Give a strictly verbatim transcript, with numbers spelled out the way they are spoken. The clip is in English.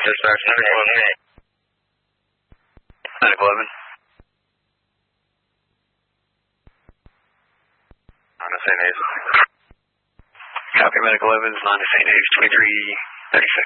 dispatch, medical eleven. Medical eleven. On to Saint A's. Copy, medical eleven, on to Saint A's, twenty-three thirty-six.